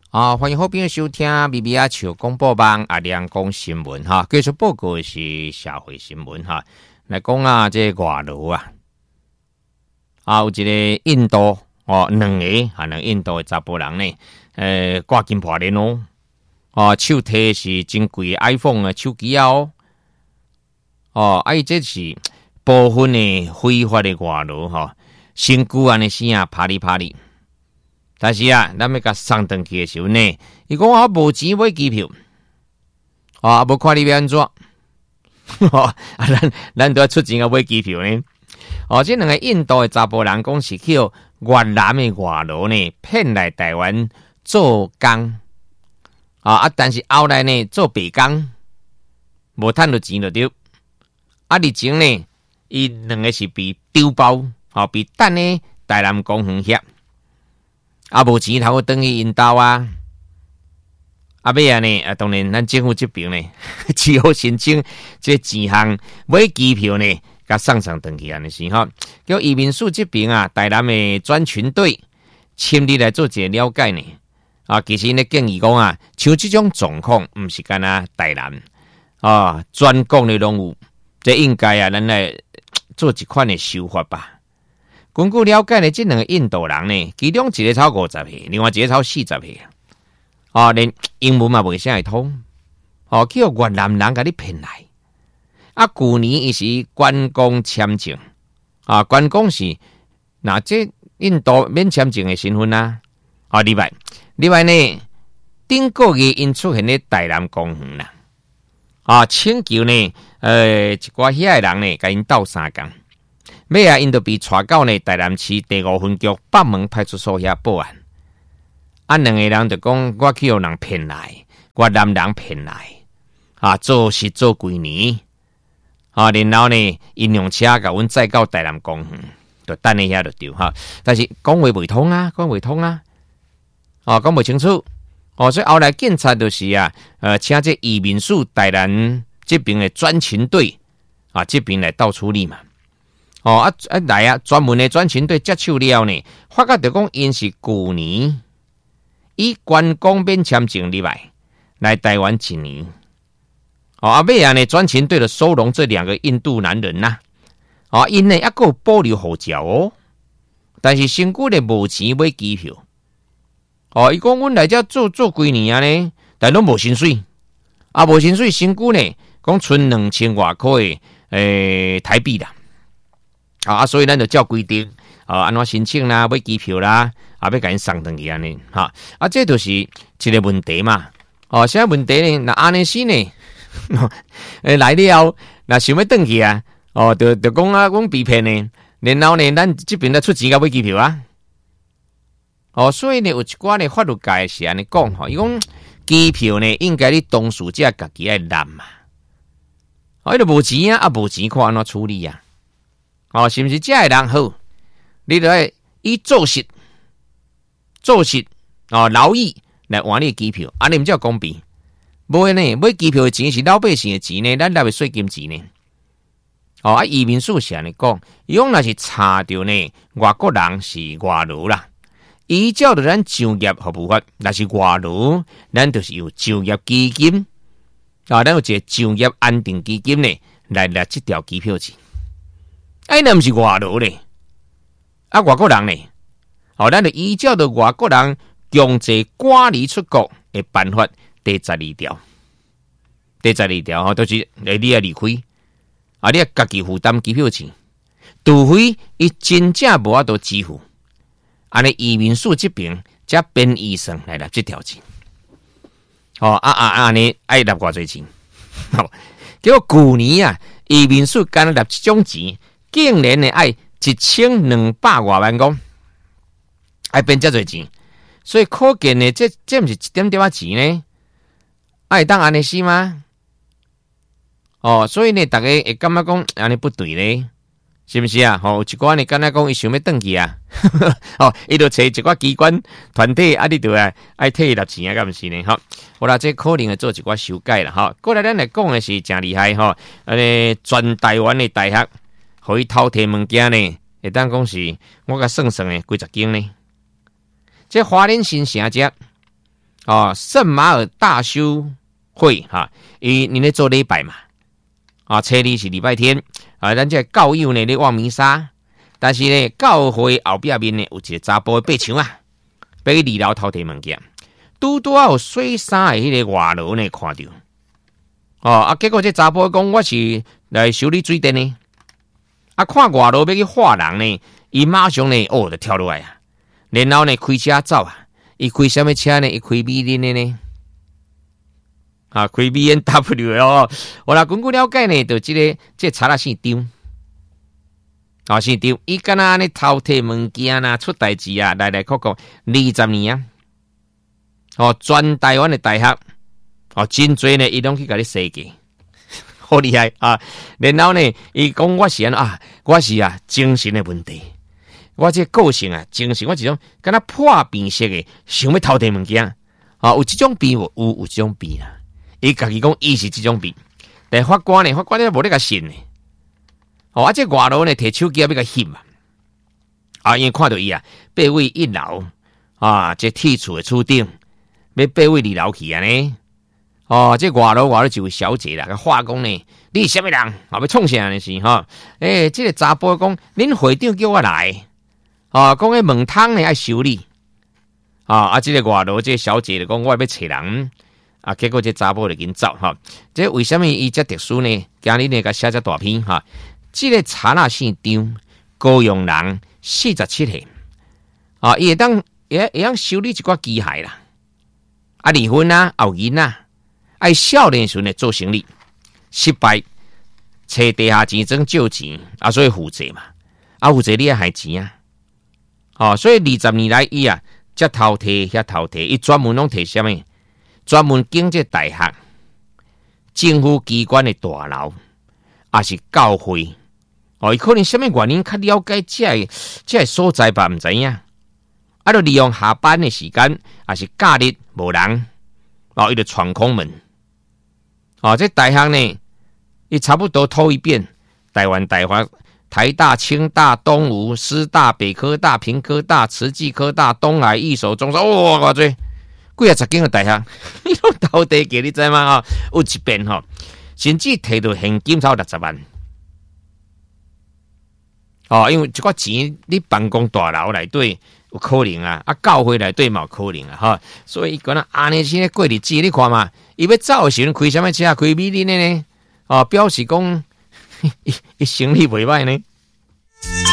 欢迎好朋友收听 BBR 潮广播网亮讲新闻哈。继续报告的是社会新闻哈。来讲啊，这外劳有一个印度两个印度的查甫人呢，挂金破链手提是真贵的 iPhone 的手机这是部分的非法的外劳身躯安尼生拍哩拍哩。但是咱要甲送回去的时候呢，伊讲我无钱买机票，无看你要安怎，咱都要出钱买机票呢。这两个印度的查甫人讲是去越南的外劳呢骗来台湾做工，但是后来呢做白工，无赚到钱就对。日前呢，伊两个是被丢包，被等呢台南公园遐。无钱头等去因兜尾呢，当然咱政府这边呢，只好申请这钱项买机票呢，甲送回去安尼是叫移民署这边台南的专群队亲自来做一个了解呢。其实呢建议讲像这种状况，毋是干台南全国的拢有，这应该咱来做一款的修法吧。根据了解呢，这两个印度人呢，其中一个超50岁，另外一个超40岁，连英文嘛袂啥会通，叫越南人甲你骗来。去年伊是观光签证，观光是这印度免签证的身份另外呢，顶个月因出现咧台南公园啦，请求呢，一寡遐的人呢，甲因斗相共。尾因就被带到呢台南市第5分局北门派出所遐报案。两个人就讲我去有人骗来，越南人骗来，做事做几年，然后呢，因用车甲阮载到台南公园，就等咧遐就对但是讲话袂通讲袂通讲袂清楚，所以后来警察就是请这移民署台南这边的专勤队这边来到处理嘛。来专门的专勤队接手了呢，发觉就讲因是去年以观光免签证来台湾1年，尾呢专勤队的收容这2个印度男人因呢还有保留护照但是身躯呢无钱买机票，伊讲阮来这做几年呢，但拢无薪水，无薪水身躯呢讲存2000外块的台币啦。所以咱就照规定，安怎申请啦，买机票啦，要甲因送回去安尼，这就是一个问题嘛。现在问题呢，那安尼是呢，来了，那想要回去就讲讲被骗呢，然后呢，咱这边来出钱甲买机票所以呢，有一寡呢法律界是安尼讲，伊讲机票呢，应该你当事者家己爱揽嘛，伊就无钱无钱看安怎处理是不是这个人好？你就要以做实劳役来换你的机票，安尼毋才公平。无呢，买机票的钱是老百姓的钱呢，咱纳的税金钱呢。移民署是安尼讲，伊讲若是查到呢，外国人是外劳啦，依照着咱就业服务法，若是外劳，咱就是有就业基金咱有一个就业安定基金呢，来这条机票钱。那不是外劳咧，外国人咧，咱就依照着外国人强制赶离出国的办法第12条，就是你要离开，你要家己负担机票钱，除非伊真正无法度支付，安尼移民署这边才编医生来这条钱，安尼爱纳偌济钱，结果去年移民署干纳这种钱。竟然呢爱1200多万公，爱变这多钱，所以可见呢，这不是一点点钱呢，会当安尼是吗？所以呢，大家会感觉讲安尼不对咧，是不是有一寡呢，敢若讲伊想要回去伊就找一寡机关团体你就爱替伊纳钱敢毋是呢？好啦，这可能会做一寡修改啦过来咱来讲的是真厉害全台湾的大学。互伊偷摕物件呢，会当讲是我甲算呢几十间呢。这花莲新城这圣马尔大修会哈，你咧做礼拜嘛？初二是礼拜天咱这教友呢咧望弥撒，但是呢教会后壁面呢有一个查甫的爬墙啊，爬去二楼偷摕物件，拄有洗衫的迄个外劳呢看到，结果这查甫讲我是来修理水电呢，看外劳要去画人呢，伊马上呢就跳落来啊，然后呢开车走啊，伊开什么车呢？伊开米林的呢？开 BMW 的我啦，根据了解呢，就这查拉姓张，姓张，伊敢若呢偷摕物件啊，出代志啊，来扣20年啊，全台湾的大学，真多呢，伊拢去甲你设计，好厉害啊！然后呢，伊讲我是我是精神的问题，我这个性精神，我一种敢若破病式的，想要偷摕物件有这种病有这种病啊。伊家己讲，伊是这种病，但法官呢无咧甲信呢。这外劳呢摕手机要甲翕因为看到伊爬位1楼这铁厝的厝顶，要爬位2楼去呢。这外劳就有小姐啦，甲话讲呢，你是什么人？要创啥呢？是这个查甫讲，恁会长叫我来，讲迄门窗呢爱修理，这个外劳这个小姐就讲，我要找人。结果这查甫就紧走这为什么伊这特殊呢？今日呢，甲写这大篇这个查那姓张，高雄人，47岁伊会当修理一寡机械啦，离婚后囡少年时呢做生意失败，找地下钱庄借钱所以负债嘛，负债你也还钱所以20年来伊这偷摕，伊专门拢摕什么？专门经这大学、政府机关的大楼，也是教会，伊可能什么原因较了解这所在吧？唔知影，就利用下班的时间，也是假日无人，伊就闯空门，这大学呢，伊差不多偷一遍，台湾大学、台大、清大、东吴、师大、北科大、屏科大、慈济科大、东海、一所、中山，偌济。几10间的大学，你拢偷地给你知吗？有一遍甚至摕到现金超60万。因为这个钱你办公大楼内底有可能教会内底嘛有可能所以讲安尼先过日子，你看嘛，伊要走的时阵开什么车？开米林的呢？表示讲伊生意袂歹呢。